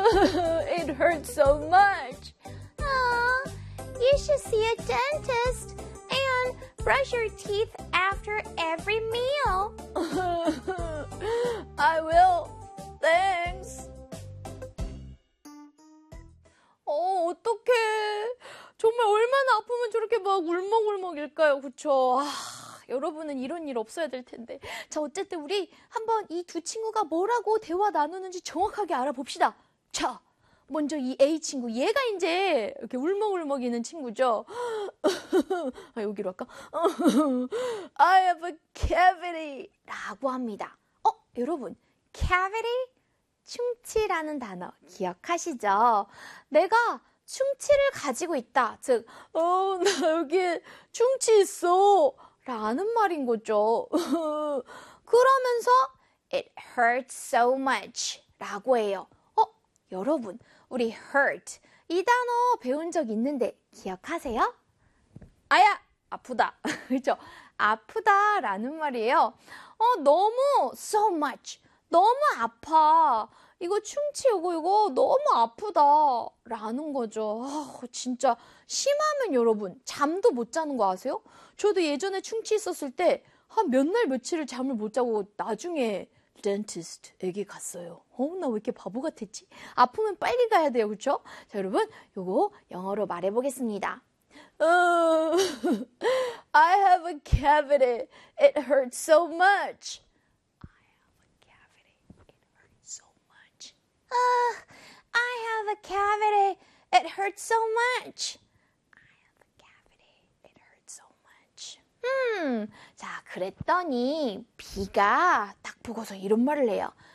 It hurts so much. You should see a dentist and brush your teeth after every meal. I will. Thanks. 어떡해. 정말 얼마나 아프면 저렇게 막 울먹울먹일까요? 그쵸? 여러분은 이런 일 없어야 될 텐데. 자, 어쨌든 우리 한번 이 두 친구가 뭐라고 대화 나누는지 정확하게 알아봅시다. 자, 먼저 이 A 친구, 얘가 이제 이렇게 울먹울먹이는 친구죠. 여기로 할까? I have a cavity 라고 합니다. 여러분, cavity? 충치라는 단어 기억하시죠? 내가 충치를 가지고 있다. 즉, 나 여기에 충치 있어. 라는 말인 거죠. 그러면서 it hurts so much 라고 해요. 여러분, 우리 hurt 이 단어 배운 적 있는데 기억하세요? 아야, 아프다. 그렇죠? 아프다라는 말이에요. 너무 so much. 너무 아파. 이거 충치 이거 너무 아프다라는 거죠. 진짜 심하면 여러분 잠도 못 자는 거 아세요? 저도 예전에 충치 있었을 때 한 몇 날 며칠을 잠을 못 자고 나중에 덴티스트에게 갔어요. 나 왜 이렇게 바보 같았지? 아프면 빨리 가야 돼요. 그렇죠? 자, 여러분 요거 영어로 말해보겠습니다. I have a cavity. It hurts so much. I have a cavity. It hurts so much. I have a cavity. It hurts so much. 자, 그랬더니 B가 딱 보고서 이런 말을 해요.